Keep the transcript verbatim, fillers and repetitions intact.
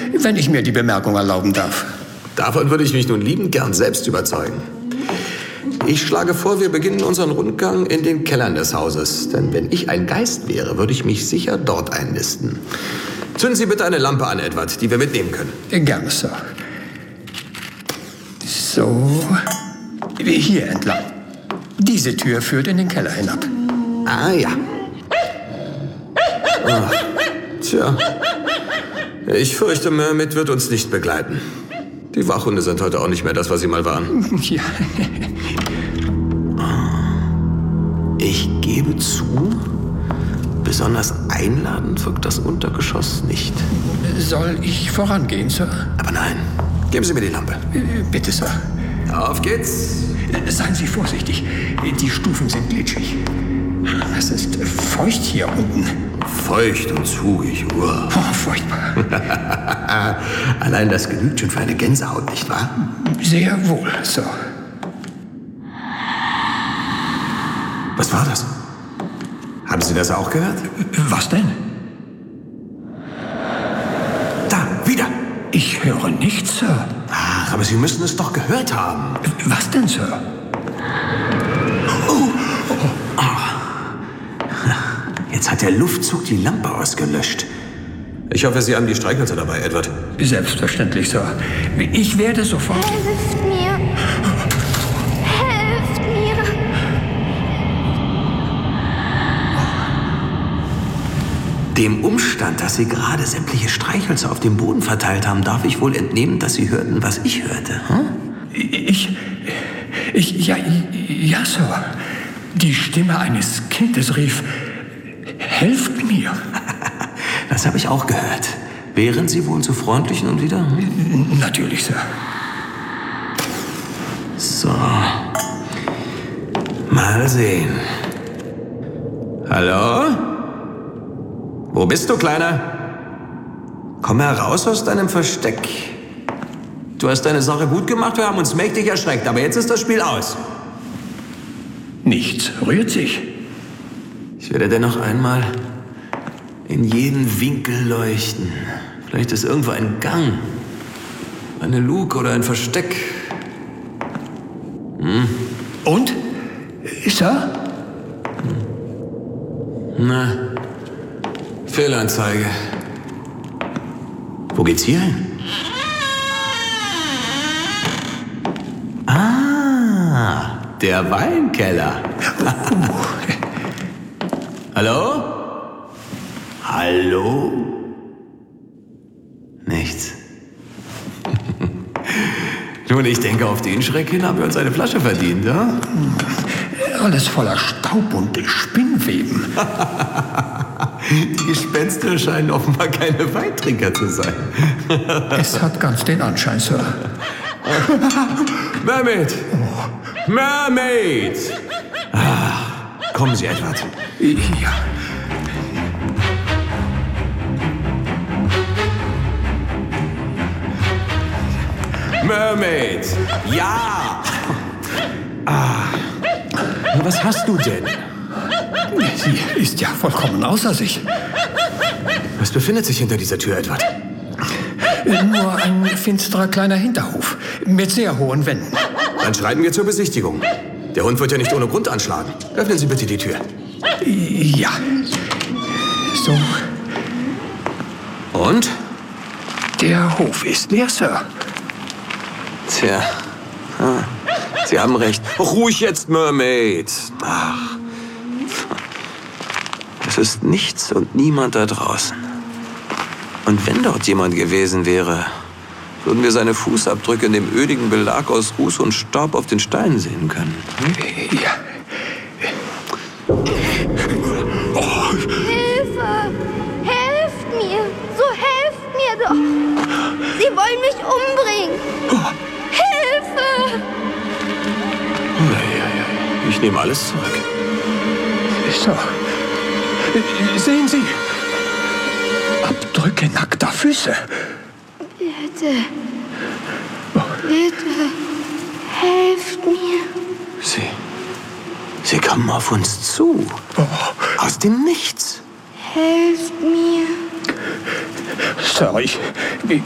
wenn ich mir die Bemerkung erlauben darf. Davon würde ich mich nun liebend gern selbst überzeugen. Ich schlage vor, wir beginnen unseren Rundgang in den Kellern des Hauses. Denn wenn ich ein Geist wäre, würde ich mich sicher dort einnisten. Zünden Sie bitte eine Lampe an, Edward, die wir mitnehmen können. Gerne, Sir. So, hier entlang. Diese Tür führt in den Keller hinab. Ah ja. Ach, tja, ich fürchte, Mermaid wird uns nicht begleiten. Die Wachhunde sind heute auch nicht mehr das, was sie mal waren. Ja. Ich gebe zu, besonders einladend wirkt das Untergeschoss nicht. Soll ich vorangehen, Sir? Aber nein, geben Sie mir die Lampe. Bitte, Sir. Auf geht's. Seien Sie vorsichtig, die Stufen sind glitschig. Es ist feucht hier unten. Feucht und zugig, uah. Oh, furchtbar. Allein das genügt schon für eine Gänsehaut, nicht wahr? Sehr wohl, Sir. Was war das? Haben Sie das auch gehört? Was denn? Da, wieder. Ich höre nichts, Sir. Ach, aber Sie müssen es doch gehört haben. Was denn, Sir? Oh. Oh. Jetzt hat der Luftzug die Lampe ausgelöscht. Ich hoffe, Sie haben die Streichhölzer dabei, Edward. Selbstverständlich, Sir. Ich werde sofort... Helft mir! Helft mir! Dem Umstand, dass Sie gerade sämtliche Streichhölzer auf dem Boden verteilt haben, darf ich wohl entnehmen, dass Sie hörten, was ich hörte. Hm? Ich... Ich... Ja, ja, Sir. Die Stimme eines Kindes rief... Helft mir! Das habe ich auch gehört. Wären Sie wohl so freundlich und wieder? Hm? Natürlich, Sir. So. Mal sehen. Hallo? Wo bist du, Kleiner? Komm heraus aus deinem Versteck. Du hast deine Sache gut gemacht, wir haben uns mächtig erschreckt, aber jetzt ist das Spiel aus. Nichts rührt sich. Ich werde dennoch einmal in jeden Winkel leuchten. Vielleicht ist irgendwo ein Gang, eine Luke oder ein Versteck. Hm. Und? Sir? Na, Fehlanzeige. Wo geht's hier hin? Ah, der Weinkeller. Hallo? Hallo? Nichts. Nun, ich denke, auf den Schreck hin haben wir uns eine Flasche verdient, ja? Alles voller Staub und Spinnweben. Die Gespenster scheinen offenbar keine Weintrinker zu sein. Es hat ganz den Anschein, Sir. Mermaid! Oh. Mermaid! Ah, kommen Sie, Edward. Ja. Mermaid! Ja! Ah. Was hast du denn? Sie ist ja vollkommen außer sich. Was befindet sich hinter dieser Tür, Edward? Nur ein finsterer kleiner Hinterhof mit sehr hohen Wänden. Dann schreiten wir zur Besichtigung. Der Hund wird ja nicht ohne Grund anschlagen. Öffnen Sie bitte die Tür. Ja. So. Und? Der Hof ist leer, Sir. Tja. Ah. Sie haben recht. Ruhig jetzt, Mermaid. Ach. Es ist nichts und niemand da draußen. Und wenn dort jemand gewesen wäre, würden wir seine Fußabdrücke in dem ödigen Belag aus Ruß und Staub auf den Steinen sehen können. Ja. Oh. Hilfe! Helft mir! So helft mir doch! Sie wollen mich umbringen! Oh. Hilfe! Ich nehme alles zurück. So. Sehen Sie. Abdrücke nackter Füße. Bitte. Bitte. Helft mir. Sie. Sie kommen auf uns zu. Oh. Aus dem Nichts. Helft mir. Sir, ich,